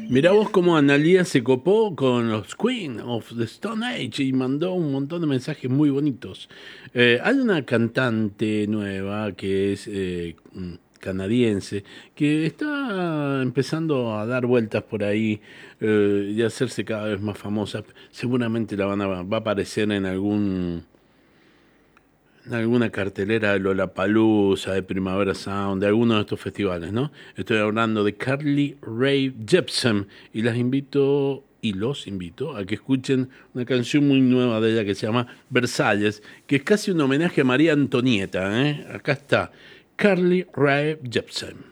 Mirá vos cómo Analía se copó con los Queen of the Stone Age y mandó un montón de mensajes muy bonitos. Hay una cantante nueva que es canadiense que está empezando a dar vueltas por ahí y a hacerse cada vez más famosa. Seguramente va a aparecer en alguna cartelera de Lollapalooza, de Primavera Sound, de alguno de estos festivales, ¿no? Estoy hablando de Carly Rae Jepsen y los invito a que escuchen una canción muy nueva de ella que se llama Versalles, que es casi un homenaje a María Antonieta, ¿eh? Acá está Carly Rae Jepsen.